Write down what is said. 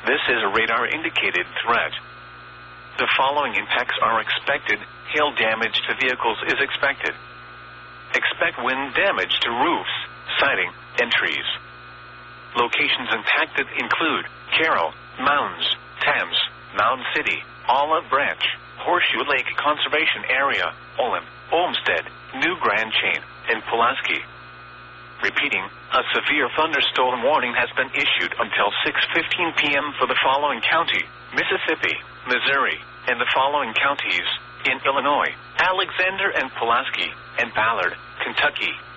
This is a radar-indicated threat. The following impacts are expected. Hail damage to vehicles is expected. Expect wind damage to roofs, siding, and trees. Locations impacted include Carroll, Mounds, Thames, Mound City, Olive Branch, Horseshoe Lake Conservation Area, Olin, Olmsted, New Grand Chain, and Pulaski. Repeating, a severe thunderstorm warning has been issued until 6:15 p.m. for the following county: Mississippi, Missouri, and the following counties in Illinois: Alexander and Pulaski, and Ballard, Kentucky,